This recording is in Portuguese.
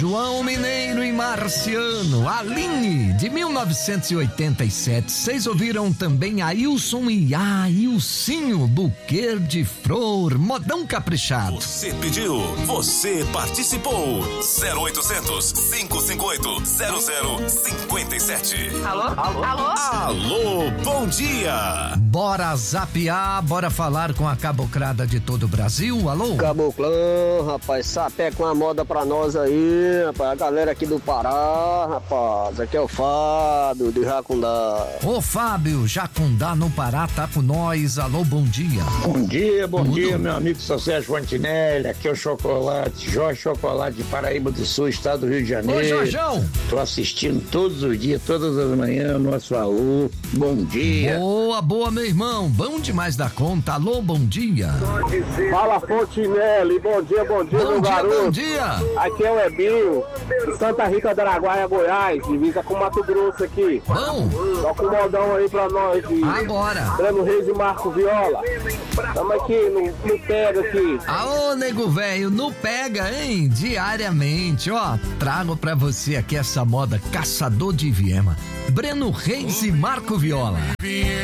João Mineiro e Marciano, Aline, de 1987. Vocês ouviram também Ailson e Ailcinho, Buquê de Flor, modão caprichado. Você pediu, você participou. 0800 558 0057. Alô? Alô, bom dia. Bora zapear, bora falar com a cabocrada de todo o Brasil. Alô? Caboclão, rapaz, sapé com a moda pra nós aí, rapaz, a galera aqui do Pará, rapaz, aqui é o Fábio de Jacundá. Ô Fábio, Jacundá no Pará tá com nós. Alô, bom dia. Bom dia, meu amigo Sérgio Fontinelli, aqui é o Chocolate, Jorge Chocolate de Paraíba do Sul, estado do Rio de Janeiro. Ô Jorjão. Tô assistindo todos os dias, todas as manhãs, no Açuaú. Bom dia. Boa, meu irmão, bom demais da conta. Alô, bom dia. Fala Fontinelli, bom dia, meu garoto. Bom dia. Aqui é o Ebinho, de Santa Rita do Araguaia, Goiás, divisa com Mato Grosso aqui. Bom. Toca um modão aí pra nós de Agora. Breno Reis e Marco Viola. Tamo aqui no pega aqui. Aô, nego velho, no pega, hein? Diariamente, ó, trago pra você aqui essa moda Caçador de Viema, Breno Reis e Marco Viola.